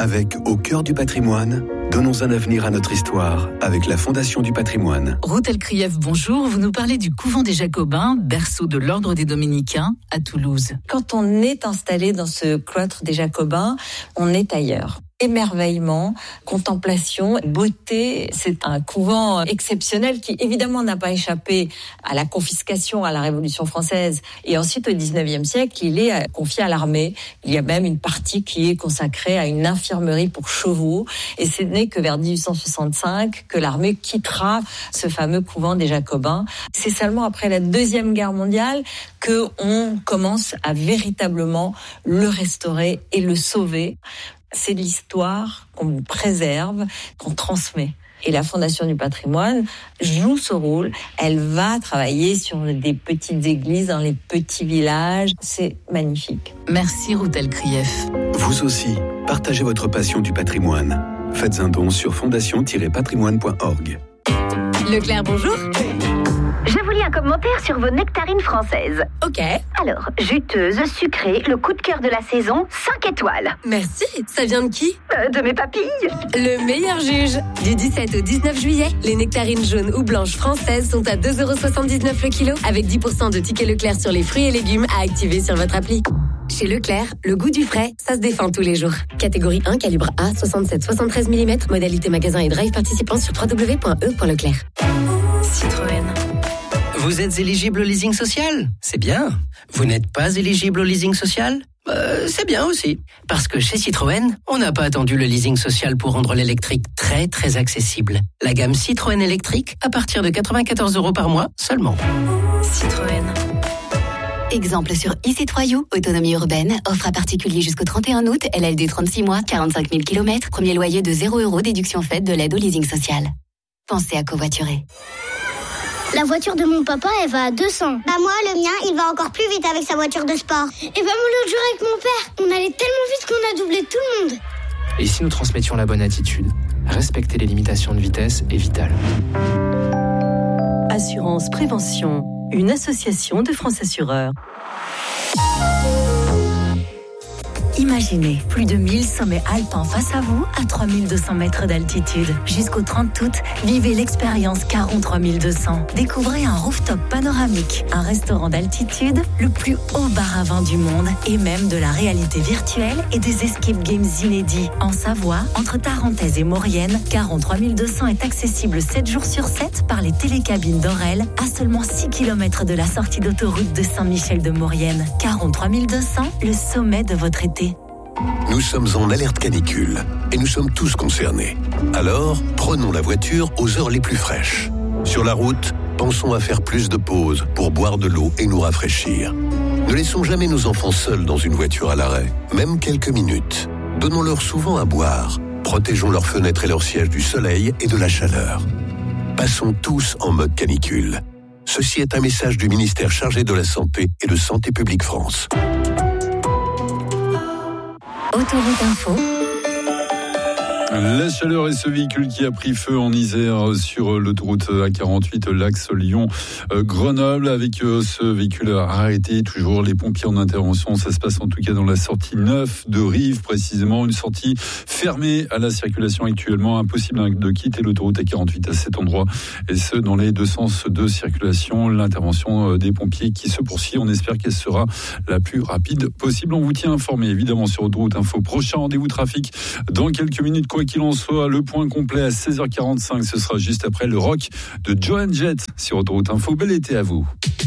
Avec Au cœur du patrimoine, donnons un avenir à notre histoire avec la Fondation du patrimoine. Ruth Elkrief, bonjour. Vous nous parlez du couvent des Jacobins, berceau de l'ordre des Dominicains à Toulouse. Quand on est installé dans ce cloître des Jacobins, on est ailleurs. Émerveillement, contemplation, beauté. C'est un couvent exceptionnel qui évidemment n'a pas échappé à la confiscation à la Révolution française. Et ensuite au 19e siècle, il est confié à l'armée. Il y a même une partie qui est consacrée à une infirmerie pour chevaux. Et ce n'est que vers 1865 que l'armée quittera ce fameux couvent des Jacobins. C'est seulement après la Deuxième Guerre mondiale que on commence à véritablement le restaurer et le sauver. C'est l'histoire qu'on préserve, qu'on transmet. Et la Fondation du patrimoine joue ce rôle. Elle va travailler sur des petites églises dans les petits villages. C'est magnifique. Merci Ruth Elkrief. Vous aussi, partagez votre passion du patrimoine. Faites un don sur fondation-patrimoine.org. Leclerc, bonjour. Je vous lis un commentaire sur vos nectarines françaises. Ok. Alors, juteuse, sucrée, le coup de cœur de la saison, 5 étoiles. Merci. Ça vient de qui ? De mes papilles. Le meilleur juge. Du 17 au 19 juillet, les nectarines jaunes ou blanches françaises sont à 2,79€ le kilo, avec 10% de tickets Leclerc sur les fruits et légumes à activer sur votre appli. Chez Leclerc, le goût du frais, ça se défend tous les jours. Catégorie 1, calibre A, 67-73 mm, modalité magasin et drive participant sur www.e.leclerc. Citroën. Vous êtes éligible au leasing social ? C'est bien. Vous n'êtes pas éligible au leasing social ? C'est bien aussi. Parce que chez Citroën, on n'a pas attendu le leasing social pour rendre l'électrique très très accessible. La gamme Citroën électrique à partir de 94€ par mois seulement. Citroën. Exemple sur e-C3U, autonomie urbaine, offre à particulier jusqu'au 31 août, LLD 36 mois, 45 000 km, premier loyer de 0€, déduction faite de l'aide au leasing social. Pensez à covoiturer. La voiture de mon papa, elle va à 200. Bah moi, le mien, il va encore plus vite avec sa voiture de sport. Et bah moi, l'autre jour avec mon père, on allait tellement vite qu'on a doublé tout le monde. Et si nous transmettions la bonne attitude ? Respecter les limitations de vitesse est vital. Assurance Prévention, une association de France Assureurs. Imaginez plus de 1000 sommets alpins face à vous à 3200 mètres d'altitude. Jusqu'au 30 août, vivez l'expérience Caron 3200. Découvrez un rooftop panoramique, un restaurant d'altitude, le plus haut bar à vin du monde et même de la réalité virtuelle et des escape games inédits. En Savoie, entre Tarentaise et Maurienne, Caron 3200 est accessible 7 jours sur 7 par les télécabines d'Orel à seulement 6 km de la sortie d'autoroute de Saint-Michel de Maurienne. Caron 3200, le sommet de votre été. Nous sommes en alerte canicule et nous sommes tous concernés. Alors, prenons la voiture aux heures les plus fraîches. Sur la route, pensons à faire plus de pauses pour boire de l'eau et nous rafraîchir. Ne laissons jamais nos enfants seuls dans une voiture à l'arrêt, même quelques minutes. Donnons-leur souvent à boire. Protégeons leurs fenêtres et leurs sièges du soleil et de la chaleur. Passons tous en mode canicule. Ceci est un message du ministère chargé de la Santé et de Santé publique France. Autoroute Info. La chaleur et ce véhicule qui a pris feu en Isère sur l'autoroute A48, l'axe Lyon-Grenoble, avec ce véhicule arrêté, toujours les pompiers en intervention. Ça se passe en tout cas dans la sortie 9 de Rive, précisément, une sortie fermée à la circulation actuellement. Impossible de quitter l'autoroute A48 à cet endroit, et ce, dans les deux sens de circulation. L'intervention des pompiers qui se poursuit, on espère qu'elle sera la plus rapide possible. On vous tient informé, évidemment, sur Autoroute Info. Prochain rendez-vous trafic dans quelques minutes. Quoi qu'il en soit, le point complet à 16h45, ce sera juste après le rock de Joan Jett sur Autoroute Info. Bel été à vous.